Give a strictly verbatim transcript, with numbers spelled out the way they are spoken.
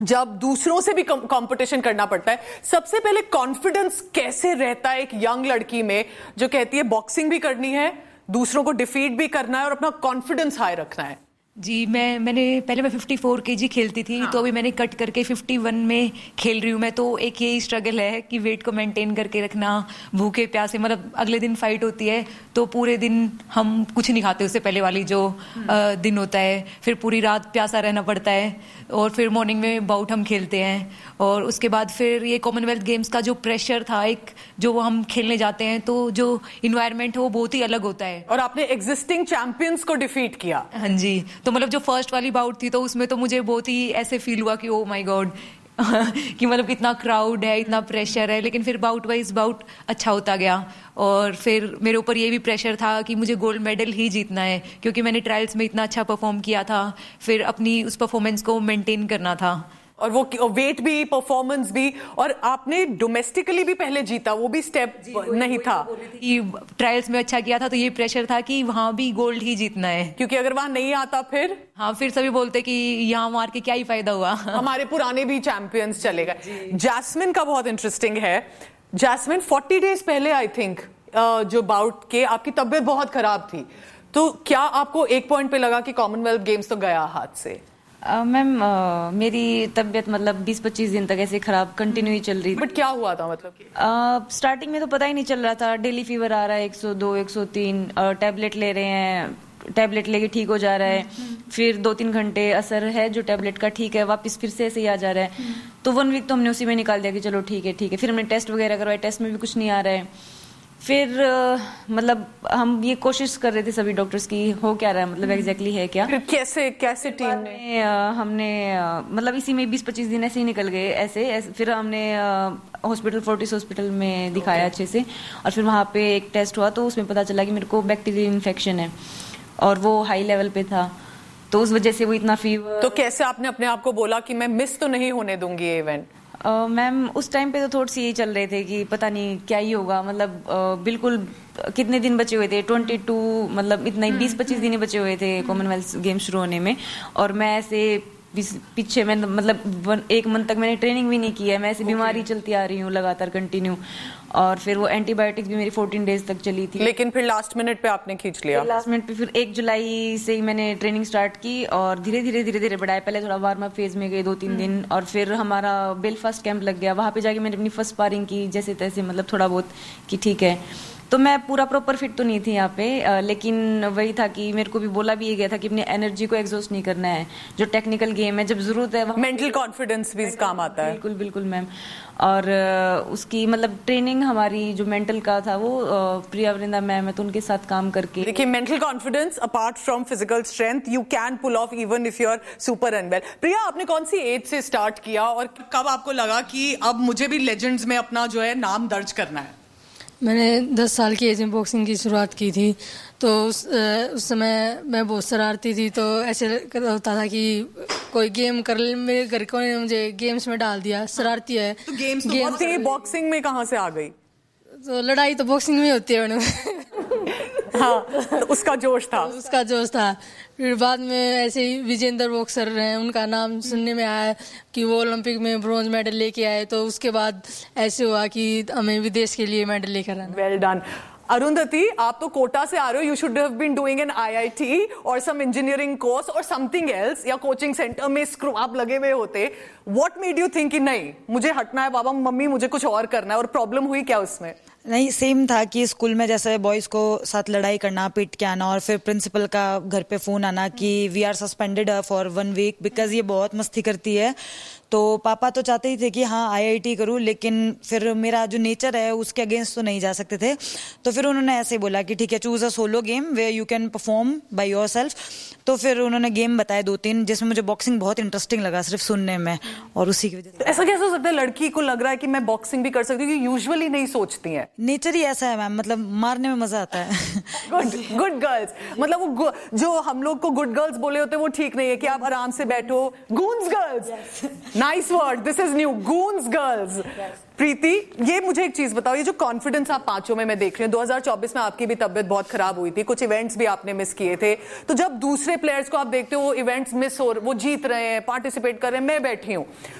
जब दूसरों से भी कंपटीशन करना पड़ता है, सबसे पहले कॉन्फिडेंस कैसे रहता है एक यंग लड़की में जो कहती है बॉक्सिंग भी करनी है, दूसरों को डिफीट भी करना है और अपना कॉन्फिडेंस हाई रखना है? जी, मैं मैंने पहले मैं चौवन केजी खेलती थी, हाँ। तो अभी मैंने कट करके इक्यावन में खेल रही हूँ मैं। तो एक यही स्ट्रगल है कि वेट को मेंटेन करके रखना, भूखे प्यासे, मतलब अगले दिन फाइट होती है तो पूरे दिन हम कुछ नहीं खाते, उससे पहले वाली जो आ, दिन होता है, फिर पूरी रात प्यासा रहना पड़ता है और फिर मॉर्निंग में बाउट हम खेलते हैं। और उसके बाद फिर ये कॉमनवेल्थ गेम्स का जो प्रेशर था, एक जो हम खेलने जाते हैं तो जो इन्वायरमेंट है वो बहुत ही अलग होता है। और आपने एग्जिस्टिंग चैंपियंस को डिफीट किया। हाँ जी, तो मतलब जो फर्स्ट वाली बाउट थी तो उसमें तो मुझे बहुत ही ऐसे फील हुआ कि ओ माय गॉड कि मतलब कितना क्राउड है, इतना प्रेशर है। लेकिन फिर बाउट वाइज बाउट अच्छा होता गया और फिर मेरे ऊपर ये भी प्रेशर था कि मुझे गोल्ड मेडल ही जीतना है, क्योंकि मैंने ट्रायल्स में इतना अच्छा परफॉर्म किया था। फिर अपनी उस परफॉर्मेंस को मेंटेन करना था और वो वेट भी, परफॉर्मेंस भी। और आपने डोमेस्टिकली भी पहले जीता, वो भी स्टेप नहीं था। ट्रायल्स में अच्छा किया था तो ये प्रेशर था कि वहां भी गोल्ड ही जीतना है, क्योंकि अगर वहां नहीं आता फिर हाँ फिर सभी बोलते कि यहाँ मार के क्या ही फायदा हुआ। हमारे पुराने भी चैंपियंस चले गए। जैस्मिन का बहुत इंटरेस्टिंग है। जैस्मिन फोर्टी डेज पहले आई थिंक जो बाउट के आपकी तबीयत बहुत खराब थी, तो क्या आपको एक पॉइंट पे लगा कि कॉमनवेल्थ गेम्स तो गया हाथ से? मैम uh, uh, मेरी तबीयत मतलब बीस पच्चीस दिन तक ऐसे खराब कंटिन्यू ही चल रही थी। बट क्या हुआ था मतलब? स्टार्टिंग uh, में तो पता ही नहीं चल रहा था। डेली फीवर आ रहा है एक सौ दो एक सौ तीन, टैबलेट ले रहे हैं, टैबलेट लेके ठीक हो जा रहा है, फिर दो तीन घंटे असर है जो टैबलेट का, ठीक है, वापस फिर से ऐसे ही आ जा रहा है। तो वन वीक तो हमने उसी में निकाल दिया कि चलो ठीक है ठीक है। फिर हमने टेस्ट वगैरह करवाए, टेस्ट में भी कुछ नहीं आ रहा है। फिर मतलब हम ये कोशिश कर रहे थे सभी डॉक्टर्स की हो क्या रहा है, मतलब एग्जैक्टली है क्या। फिर कैसे कैसे टीम ने हमने मतलब इसी में बीस पच्चीस दिन ऐसे ही निकल गए ऐसे, ऐसे। फिर हमने हॉस्पिटल, फोर्टिस हॉस्पिटल में दिखाया अच्छे से और फिर वहाँ पे एक टेस्ट हुआ तो उसमें पता चला कि मेरे को बैक्टीरियल इन्फेक्शन है और वो हाई लेवल पे था, तो उस वजह से वो इतना फीवर। तो कैसे आपने अपने आप को बोला कि मैं मिस तो नहीं होने दूंगी ये इवेंट? मैम uh, उस टाइम पे तो थोड़ी सी यही चल रहे थे कि पता नहीं क्या ही होगा, मतलब uh, बिल्कुल कितने दिन बचे हुए थे, बाईस, मतलब इतना ही बीस पच्चीस दिन ही बचे हुए थे कॉमनवेल्थ गेम शुरू होने में। और मैं ऐसे पीछे मैं मतलब एक मंथ तक मैंने ट्रेनिंग भी नहीं की है, मैं ऐसी बीमारी चलती आ रही हूँ लगातार कंटिन्यू। और फिर वो एंटीबायोटिक्स भी मेरी चौदह डेज तक चली थी। लेकिन फिर लास्ट मिनट पे आपने खींच लिया। लास्ट मिनट पे फिर एक जुलाई से ही मैंने ट्रेनिंग स्टार्ट की और धीरे धीरे धीरे धीरे बढ़ाया। पहले थोड़ा वार्म अप फेज में गए दो तीन दिन और फिर हमारा बेलफास्ट कैंप लग गया, वहां पे जाके मैंने अपनी फर्स्ट स्पारिंग की जैसे तैसे, मतलब थोड़ा बहुत कि ठीक है। तो मैं पूरा प्रॉपर फिट तो नहीं थी यहाँ पे, आ, लेकिन वही था कि मेरे को भी बोला भी ये गया था कि अपनी एनर्जी को एग्जॉस्ट नहीं करना है। जो टेक्निकल गेम है, जब जरूरत है मेंटल कॉन्फिडेंस भी काम आता है। बिल्कुल बिल्कुल मैम। और उसकी मतलब ट्रेनिंग हमारी जो मेंटल का था वो प्रिया वृंदा मैम है, तो उनके साथ काम करके देखिए, mental confidence apart from physical strength you can pull of even if you are super unwell. प्रिया, आपने कौन सी एज से स्टार्ट किया और कब आपको लगा कि अब मुझे भी लेजेंड्स में अपना जो है नाम दर्ज करना है? मैंने दस साल की एज में बॉक्सिंग की शुरुआत की थी। तो उस, उस समय मैं बहुत शरारती थी, तो ऐसे होता था कि कोई गेम कर ले, मेरे घर को ने मुझे गेम्स में डाल दिया, शरारती है। तो गेम्स तो बहुत थी, बॉक्सिंग में कहाँ से आ गई? तो लड़ाई तो बॉक्सिंग में होती है हाँ, तो उसका जोश था उसका जोश था। फिर बाद में ऐसे ही विजेंद्र बॉक्सर हैं, उनका नाम सुनने में आया कि वो ओलंपिक में ब्रॉन्ज मेडल लेके आए, तो उसके बाद ऐसे हुआ कि हमें विदेश के लिए मेडल लेकर आना। Well done. अरुंधति, आप तो कोटा से आ रहे हो, you should have been doing an IIT और सम इंजीनियरिंग कोर्स और समथिंग एल्स, या कोचिंग सेंटर में स्क्रू आप लगे हुए होते। व्हाट मेड यू थिंक कि नहीं मुझे हटना है, बाबा मम्मी मुझे कुछ और करना है? और प्रॉब्लम हुई क्या उसमें? नहीं, सेम था कि स्कूल में जैसे बॉयज को साथ लड़ाई करना, पीट के आना और फिर प्रिंसिपल का घर पे फोन आना कि we are suspended for one week because ये बहुत मस्ती करती है। तो पापा तो चाहते ही थे कि हाँ आईआईटी करूँ, लेकिन फिर मेरा जो नेचर है उसके अगेंस्ट तो नहीं जा सकते थे। तो फिर उन्होंने ऐसे बोला कि ठीक है, choose a solo game where you can perform by yourself. तो फिर उन्होंने गेम बताए दो तीन, जिसमें मुझे बॉक्सिंग बहुत इंटरेस्टिंग लगा सिर्फ सुनने में, और उसी की वजह से। ऐसा कैसे हो सकता है लड़की को लग रहा है कि मैं बॉक्सिंग भी कर सकती हूँ? यूजुअली नहीं सोचती है। नेचर ही ऐसा है मैम, मतलब मारने में मजा आता है। गुड गुड गर्ल्स, मतलब वो गु- जो हम लोग को गुड गर्ल्स बोले होते हैं वो ठीक नहीं है कि आप आराम से बैठो। गून्स girls, nice word, this is new, गून्स girls. प्रीति, ये मुझे एक चीज बताओ, ये जो कॉन्फिडेंस आप पांचों में मैं देख रही हूँ, दो हज़ार चौबीस में आपकी भी तबीयत बहुत खराब हुई थी, कुछ इवेंट्स भी आपने मिस किए थे, तो जब दूसरे प्लेयर्स को आप देखते हो वो इवेंट्स मिस हो, वो जीत रहे हैं, पार्टिसिपेट कर रहे हैं, मैं बैठी हूँ,